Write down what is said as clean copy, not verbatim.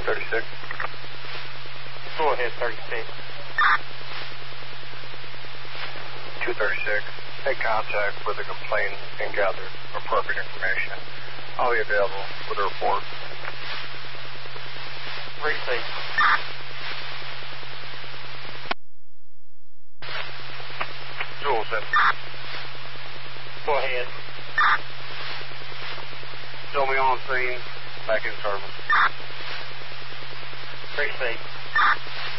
236. Go ahead, 36. 236. Make contact with the complainant and gather appropriate information. I'll be available with a report. Receive. Jules, Go ahead. show me on scene. Back in service. Receive.